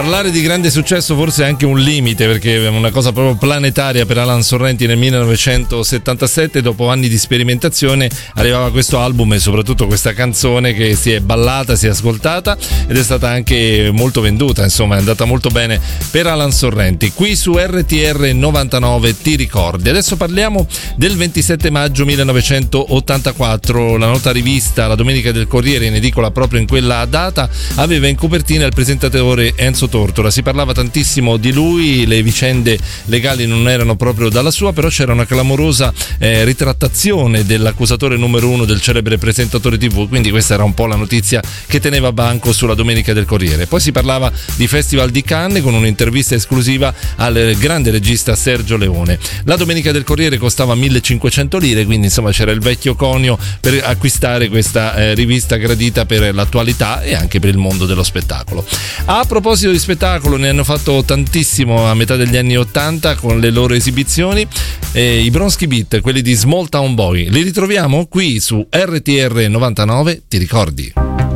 Parlare di grande successo forse è anche un limite, perché è una cosa proprio planetaria per Alan Sorrenti. Nel 1977, dopo anni di sperimentazione, arrivava questo album e soprattutto questa canzone che si è ballata, si è ascoltata ed è stata anche molto venduta, insomma è andata molto bene per Alan Sorrenti. Qui su RTR 99 Ti ricordi. Adesso parliamo del 27 maggio 1984. La nota rivista La Domenica del Corriere, in edicola proprio in quella data, aveva in copertina il presentatore Enzo Tortora. Si parlava tantissimo di lui, le vicende legali non erano proprio dalla sua, però c'era una clamorosa ritrattazione dell'accusatore numero uno del celebre presentatore TV, quindi questa era un po' la notizia che teneva banco sulla Domenica del Corriere. Poi si parlava di Festival di Cannes con un'intervista esclusiva al grande regista Sergio Leone. La Domenica del Corriere costava 1500 lire, quindi insomma c'era il vecchio conio per acquistare questa rivista gradita per l'attualità e anche per il mondo dello spettacolo. A proposito di spettacolo, ne hanno fatto tantissimo a metà degli anni 80 con le loro esibizioni, i Bronski Beat, quelli di Small Town Boy. Li ritroviamo qui su RTR 99 Ti ricordi.